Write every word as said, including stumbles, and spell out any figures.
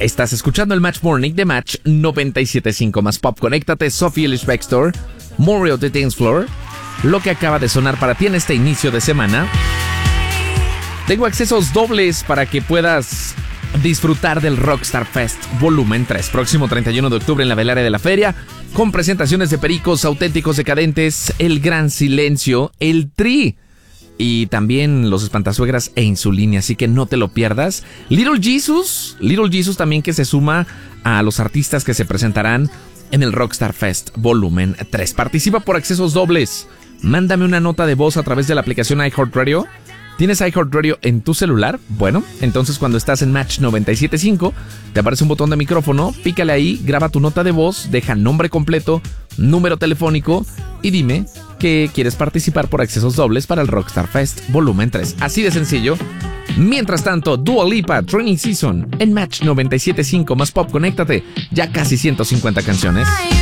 Estás escuchando el Match Morning de Match noventa y siete punto cinco más Pop. Conéctate, Sophie Ellis Bextor, Morio de Dance Floor. Lo que acaba de sonar para ti en este inicio de semana. Tengo accesos dobles para que puedas disfrutar del Rockstar Fest Volumen tres, próximo treinta y uno de octubre en la Velaria de la Feria, con presentaciones de Pericos, Auténticos Decadentes, El Gran Silencio, El Tri y también Los Espantasuegras e Insulina, así que no te lo pierdas. Little Jesus, Little Jesus también, que se suma a los artistas que se presentarán en el Rockstar Fest Volumen tres. Participa por accesos dobles. Mándame una nota de voz a través de la aplicación iHeartRadio. ¿Tienes iHeartRadio en tu celular? Bueno, entonces cuando estás en Match noventa y siete punto cinco, te aparece un botón de micrófono, pícale ahí, graba tu nota de voz, deja nombre completo, número telefónico y dime que quieres participar por accesos dobles para el Rockstar Fest Volumen tres. Así de sencillo. Mientras tanto, Dua Lipa, Training Season, en Match noventa y siete punto cinco más Pop. Conéctate, ya casi ciento cincuenta canciones.